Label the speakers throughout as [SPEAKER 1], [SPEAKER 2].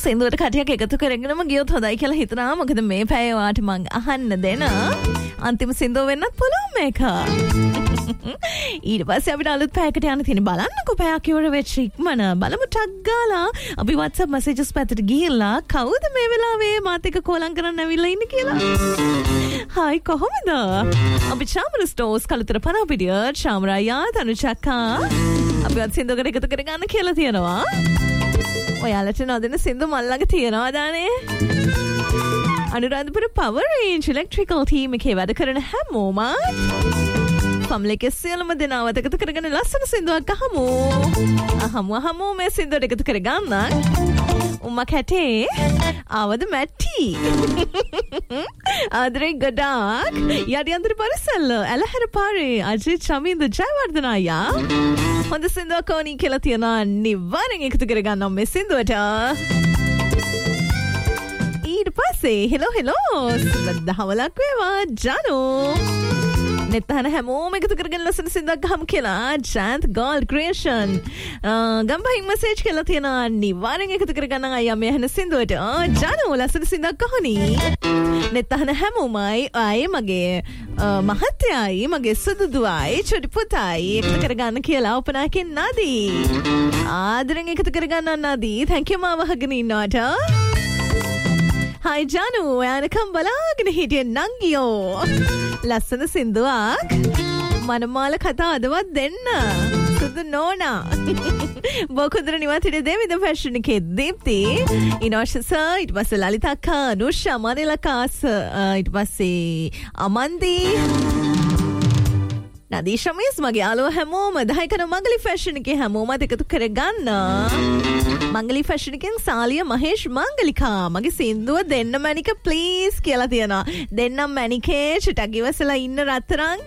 [SPEAKER 1] සින්දුවට කටියක් එකතු කරගෙනම ගියොත් හොඳයි කියලා හිතනවා. මොකද මේ පැය වාට මං අහන්න දෙන අන්තිම සින්දුව වෙන්නත් පුළුවන් මේක. ඊට පස්සේ අපිට අලුත් පැයකට යන්න තියෙන. බලන්නකෝ පැයක් ඉවර වෙච්ච ඉක්මන. බලමු ටක් ගාලා අපි WhatsApp messages පැත්තට ගිහිල්ලා කවුද මේ වෙලාවේ මාත් එක්ක කෝලම් කරන්න ඇවිල්ලා ඉන්නේ කියලා. හායි කොහොමද? අපි චාමර ස්ටෝර්ස් කලුතර පනපිටිය චාමරායා තනුචක්කා අපිවත් සින්දුවකට එකතු කරගන්න කියලා තියෙනවා. ඔයාලට නොදෙන සින්දු මල් ළඟ තියෙනවා දානේ. Anuradhapura power Range electrical team එකේ වැඩ කරන හැමෝම ෆැමිලි සියලුම දෙනාවත් එකතු කරගෙන ලස්සන සින්දුවක් අහමු. අහමු මේ සින්දුවට එකතු කරගන්න. උම්මා කැටේ ආවද මැටි ආදරේ ගොඩාක් යටියන්තර පරිසල්ල ඇලහැර පාරේ අජිත් චමින්ද ජයවර්ධන අයියා හොඳ සින්දුවක් ඕනි කියලා තියෙනවා. නිවාරෙන් එකතු කරගන්නම් මේ සින්දුවට. ඊට පස්සේ හෙලෝ සුබදහවලක් වේවා ජනෝ නෙත්තහන හැමෝම එකතු කරගෙන ලස්සන සින්දුවක් ගහමු කියලා. ජයන්ත් ගෝල්ඩ් ක්‍රියේෂන් ගම්බහින් මෙසේජ් කියලා තියෙනවා. නිවාරෙන් එකතු කරගන්න අයියා මේ අහන සින්දුවට. ජනෝ ලස්සන සින්දුවක් අහනි. නෙත්තහන හැමෝමයි ආයේ මගේ මහත්තයයි මගේ සුදුදුවයි චොටි පුතයි එකතු කරගන්න කියලා උපනාකින් නදී. ආදරෙන් එකතු කරගන්න නදී. thank you මාව අහගෙන ඉන්නවට. හයි ජනු ඔයානකම් බලාගෙන හිටිය නංගියෝ ලස්සන සින්දුවක් මනමාල කතා අදවත් දෙන්න සුදු නෝනා බොකුදුර නිවාතිට දෙවිද ෆැෂන් එකේ දීප්ති ඉනෝෂස ඊට පස්සේ ලලිතක්කා අනුෂා මනිලකාස ඊට පස්සේ අමන්දී නදී ශමීස් මගේ යාළුවා හැමෝම 10 කන මංගලි ෆැෂන් එකේ හැමෝම එකතු කරගන්න. මංගලි ෆැෂන් එකෙන් සාලිය මහේෂ් මංගලිකා මගේ සින්දුව දෙන්න මැනික ප්ලීස් කියලා තියෙනවා. දෙන්නම් මැනිකේ චුටක් ඉවසලා ඉන්න රත්තරන්.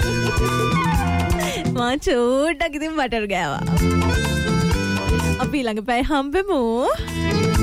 [SPEAKER 1] මා චූටක් ඉතින් බටර් ගෑවා. අපි ළඟ පැය හම්බෙමු.